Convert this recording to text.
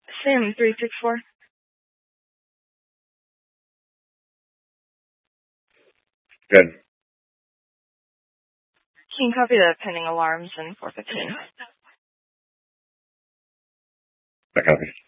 Sim 364. Good. Can you copy the pending alarms in 415? I copy.